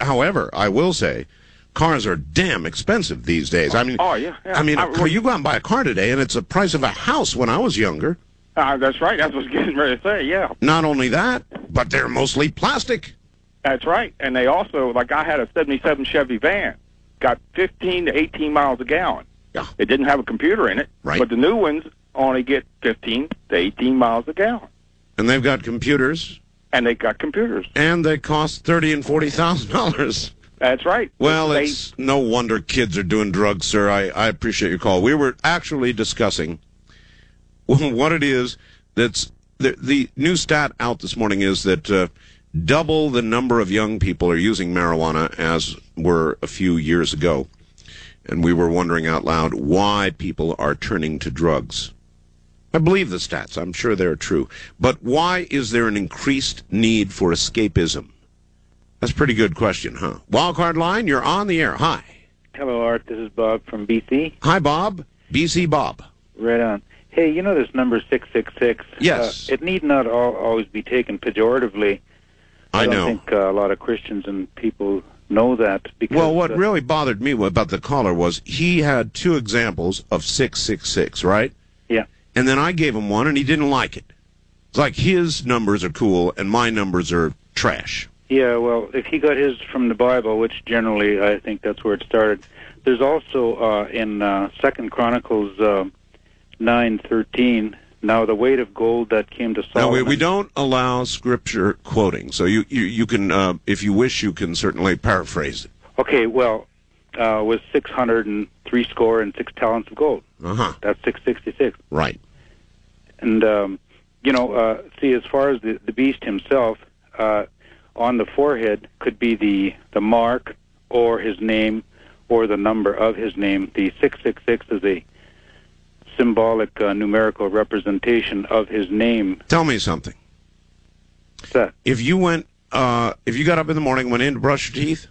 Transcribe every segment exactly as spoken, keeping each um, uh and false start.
however, I will say, cars are damn expensive these days. I mean, oh yeah, yeah. I mean, I, a car, you go out and buy a car today, and it's the price of a house when I was younger. Uh, that's right. That's what I was getting ready to say. Yeah. Not only that, but they're mostly plastic. That's right. And they also, like, I had a seventy-seven Chevy van, got fifteen to eighteen miles a gallon. Yeah. It didn't have a computer in it. Right. But the new ones only get fifteen to eighteen miles a gallon. And they've got computers. And they got computers. And they cost thirty and forty thousand dollars. That's right. Well, they, it's no wonder kids are doing drugs, sir. I, I appreciate your call. We were actually discussing what it is that's the, the new stat out this morning is that uh, double the number of young people are using marijuana as were a few years ago. And we were wondering out loud why people are turning to drugs. I believe the stats. I'm sure they're true. But why is there an increased need for escapism? That's a pretty good question, huh? Wildcard line, you're on the air. Hi. Hello, Art. This is Bob from B C. Hi, Bob. B C Bob. Right on. Hey, you know this number six six six? Yes. Uh, it need not all, always be taken pejoratively. I, I don't know. think uh, a lot of Christians and people know that. Because, Well, what uh, really bothered me about the caller was he had two examples of six six six, right? Yeah. And then I gave him one, and he didn't like it. It's like his numbers are cool, and my numbers are trash. Yeah, well, if he got his from the Bible, which generally I think that's where it started, there's also uh, in uh, Second Chronicles uh, nine thirteen. Now the weight of gold that came to Solomon. Now, we, we don't allow scripture quoting, so you, you, you can, uh, if you wish, you can certainly paraphrase it. Okay, well, uh, was six hundred and three score and six talents of gold. Uh-huh. That's six sixty-six. Right. And, um, you know, uh, see, as far as the, the beast himself, uh, on the forehead could be the, the mark or his name or the number of his name. The six six six is a symbolic uh, numerical representation of his name. Tell me something. What's that? If you went, uh, if you got up in the morning, went in to brush your teeth,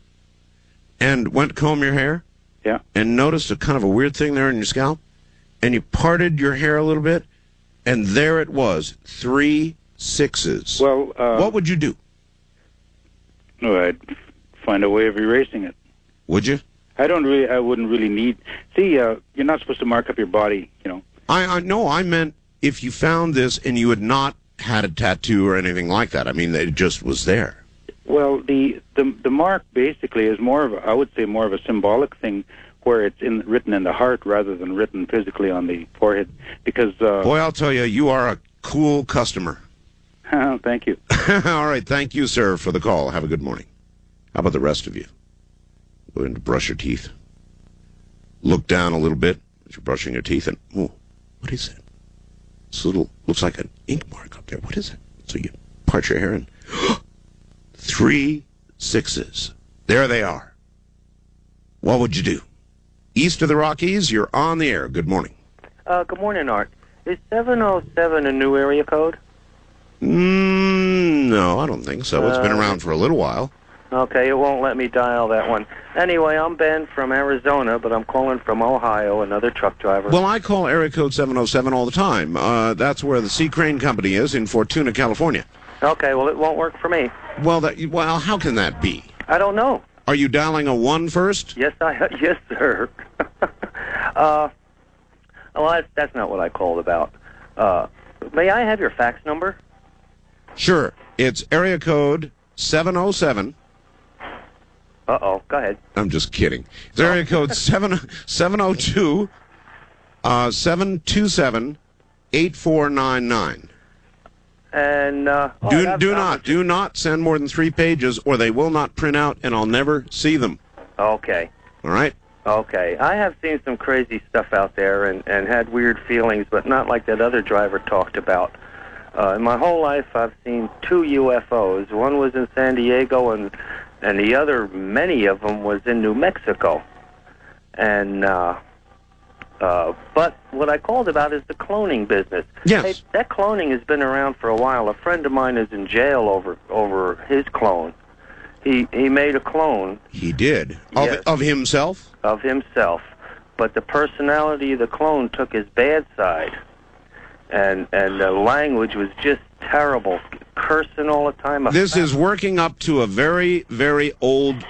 and went to comb your hair, Yeah. and noticed a kind of a weird thing there in your scalp, and you parted your hair a little bit, and there it was, three sixes. Well, uh, what would you do? no, I'd find a way of erasing it. Would you? I don't really. I wouldn't really need. See, uh, you're not supposed to mark up your body. You know. I, I no, I meant if you found this and you had not had a tattoo or anything like that. I mean, it just was there. Well, the the the mark basically is more of a, I would say more of a symbolic thing, where it's in, written in the heart rather than written physically on the forehead. Because uh, Boy, I'll tell you, you are a cool customer. thank you. All right, thank you, sir, for the call. Have a good morning. How about the rest of you? Go in to brush your teeth. Look down a little bit as you're brushing your teeth, and oh, what is it? This little looks like an ink mark up there. What is it? So you part your hair and three sixes. There they are. What would you do? East of the Rockies, you're on the air. Good morning. Uh, good morning, Art. Is seven oh seven a new area code? Mm, no, I don't think so. It's been Uh, around for a little while. Okay, it won't let me dial that one. Anyway, I'm Ben from Arizona, but I'm calling from Ohio, another truck driver. Well, I call area code seven oh seven all the time. Uh, that's where the Sea Crane Company is in Fortuna, California. Okay, well, it won't work for me. Well, that well, how can that be? I don't know. Are you dialing a one first? Yes, I yes, sir. uh, well, that's, that's not what I called about. Uh, may I have your fax number? Sure. It's area code seven oh seven. Uh-oh, go ahead. I'm just kidding. It's area code seven seven oh two uh seven two seven eight four nine nine. And uh, oh, Do I've- do I've- not do not send more than three pages, or they will not print out, and I'll never see them. Okay. All right. Okay. I have seen some crazy stuff out there and, and had weird feelings, but not like that other driver talked about. Uh, in my whole life, I've seen two U F Os. One was in San Diego, and and the other, many of them, was in New Mexico. And uh, uh, but what I called about is the cloning business. Yes. Hey, that cloning has been around for a while. A friend of mine is in jail over over his clone. He he made a clone He did. Of, Yes. of himself? of himself, but the personality of the clone took his bad side, and and the language was just terrible, cursing all the time. This is working up to a very, very old